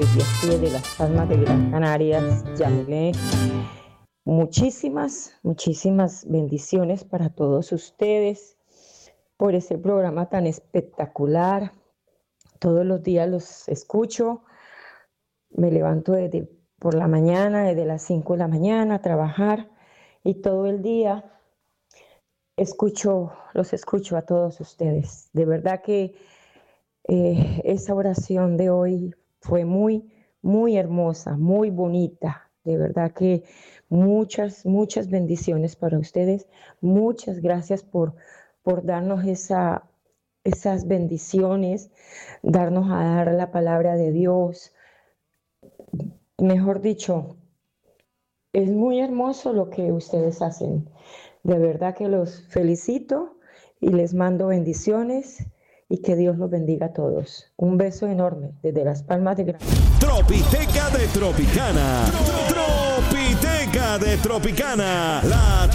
desde aquí de las Palmas de Gran Canarias, Yamile. Muchísimas bendiciones para todos ustedes por ese programa tan espectacular. Todos los días los escucho. Me levanto por la mañana, desde las 5 de la mañana a trabajar y todo el día los escucho a todos ustedes. De verdad que esa oración de hoy fue muy hermosa, muy bonita. De verdad que muchas bendiciones para ustedes. Muchas gracias por darnos esas bendiciones, darnos a dar la palabra de Dios. Mejor dicho, es muy hermoso lo que ustedes hacen. De verdad que los felicito y les mando bendiciones y que Dios los bendiga a todos. Un beso enorme desde las Palmas de Gran Canaria. Tropiteca de Tropicana. Tropiteca de Tropicana. La